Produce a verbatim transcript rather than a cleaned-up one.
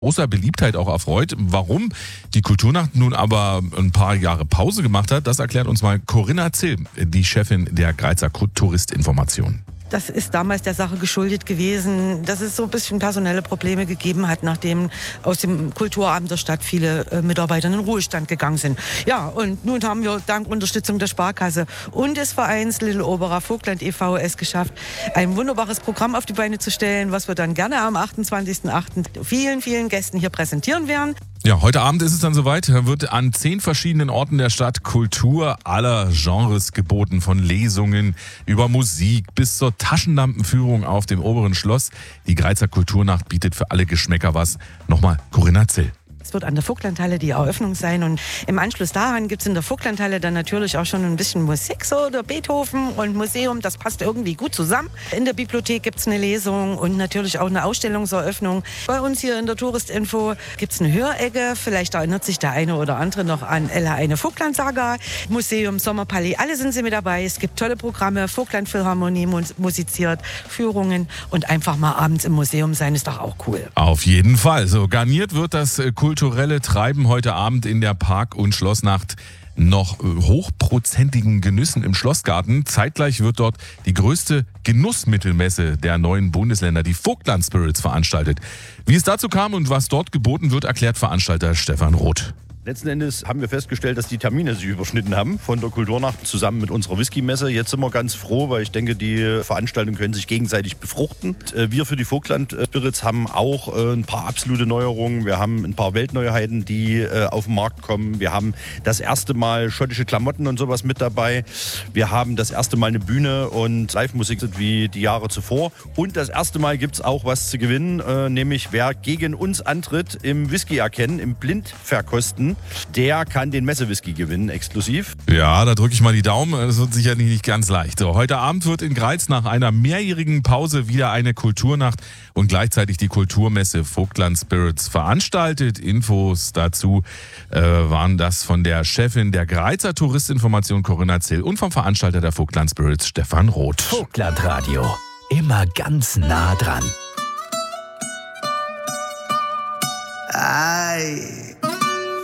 großer Beliebtheit auch erfreut. Warum die Kulturnacht nun aber ein paar Jahre Pause gemacht hat, das erklärt uns mal Corinna Zill, die Chefin der Greizer Touristinformation. Das ist damals der Sache geschuldet gewesen, dass es so ein bisschen personelle Probleme gegeben hat, nachdem aus dem Kulturabend der Stadt viele äh, Mitarbeiter in den Ruhestand gegangen sind. Ja, und nun haben wir dank Unterstützung der Sparkasse und des Vereins Little Oberer Vogtland e V es geschafft, ein wunderbares Programm auf die Beine zu stellen, was wir dann gerne am achtundzwanzigsten achten vielen, vielen Gästen hier präsentieren werden. Ja, heute Abend ist es dann soweit. Da wird an zehn verschiedenen Orten der Stadt Kultur aller Genres geboten. Von Lesungen über Musik bis zur Taschenlampenführung auf dem oberen Schloss. Die Greizer Kulturnacht bietet für alle Geschmäcker was. Nochmal Corinna Zill. Es wird an der Vogtlandhalle die Eröffnung sein und im Anschluss daran gibt es in der Vogtlandhalle dann natürlich auch schon ein bisschen Musik, so der Beethoven und Museum, das passt irgendwie gut zusammen. In der Bibliothek gibt es eine Lesung und natürlich auch eine Ausstellungseröffnung. Bei uns hier in der Touristinfo gibt es eine Hörecke, vielleicht erinnert sich der eine oder andere noch an Ella eine Vogtland-Saga, Museum, Sommerpalais, alle sind sie mit dabei. Es gibt tolle Programme, Vogtland-Philharmonie musiziert, Führungen und einfach mal abends im Museum sein, ist doch auch cool. Auf jeden Fall. So garniert wird das Kultur kulturelle Treiben heute Abend in der Park- und Schlossnacht noch hochprozentigen Genüssen im Schlossgarten. Zeitgleich wird dort die größte Genussmittelmesse der neuen Bundesländer, die Vogtland Spirits, veranstaltet. Wie es dazu kam und was dort geboten wird, erklärt Veranstalter Stefan Roth. Letzten Endes haben wir festgestellt, dass die Termine sich überschnitten haben von der Kulturnacht zusammen mit unserer Whisky-Messe. Jetzt sind wir ganz froh, weil ich denke, die Veranstaltungen können sich gegenseitig befruchten. Wir für die Vogtland Spirits haben auch ein paar absolute Neuerungen. Wir haben ein paar Weltneuheiten, die auf den Markt kommen. Wir haben das erste Mal schottische Klamotten und sowas mit dabei. Wir haben das erste Mal eine Bühne und Live-Musik wie die Jahre zuvor. Und das erste Mal gibt es auch was zu gewinnen, nämlich wer gegen uns antritt im Whisky erkennen, im Blindverkosten. Der kann den Messe-Whisky gewinnen, exklusiv. Ja, da drücke ich mal die Daumen. Das wird sicherlich nicht ganz leicht. So, heute Abend wird in Greiz nach einer mehrjährigen Pause wieder eine Kulturnacht und gleichzeitig die Kulturmesse Vogtland Spirits veranstaltet. Infos dazu äh, waren das von der Chefin der Greizer Touristinformation Corinna Zill und vom Veranstalter der Vogtland Spirits Stefan Roth. Vogtlandradio, immer ganz nah dran. Ei.